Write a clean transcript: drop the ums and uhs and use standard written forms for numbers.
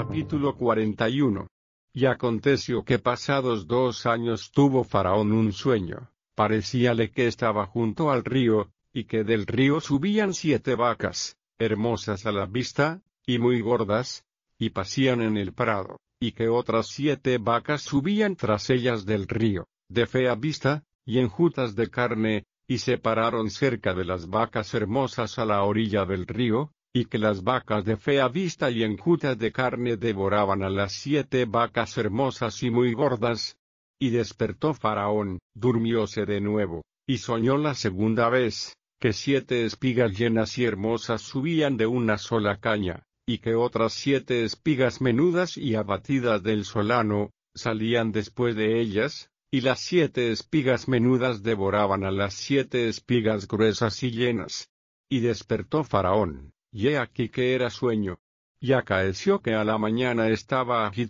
Capítulo 41. Y aconteció que pasados 2 años tuvo Faraón un sueño, parecíale que estaba junto al río, y que del río subían 7 vacas, hermosas a la vista, y muy gordas, y pacían en el prado, y que otras 7 vacas subían tras ellas del río, de fea vista, y enjutas de carne, y se pararon cerca de las vacas hermosas a la orilla del río, y que las vacas de fea vista y enjutas de carne devoraban a las 7 vacas hermosas y muy gordas. Y despertó Faraón, durmióse de nuevo, y soñó la segunda vez, que 7 espigas llenas y hermosas subían de una sola caña, y que otras 7 espigas menudas y abatidas del solano, salían después de ellas, y las 7 espigas menudas devoraban a las 7 espigas gruesas y llenas. Y despertó Faraón, y he aquí que era sueño. Y acaeció que a la mañana estaba agitado